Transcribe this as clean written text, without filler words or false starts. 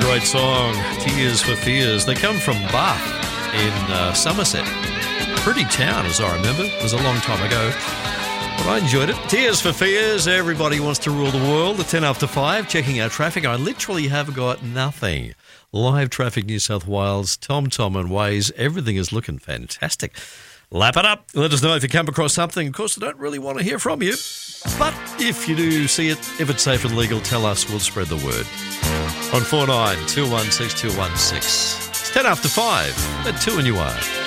Great song, Tears for Fears. They come from Bath in Somerset. Pretty town, as I remember. It was a long time ago, but I enjoyed it. Tears for Fears. Everybody wants to rule the world. At 10 after 5, checking our traffic. I literally have got nothing. Live traffic, New South Wales, TomTom and Waze. Everything is looking fantastic. Lap it up. Let us know if you come across something. Of course, I don't really want to hear from you. But if you do see it, if it's safe and legal, tell us. We'll spread the word. On 49 216 216. It's 10 after 5. At 2 and you are.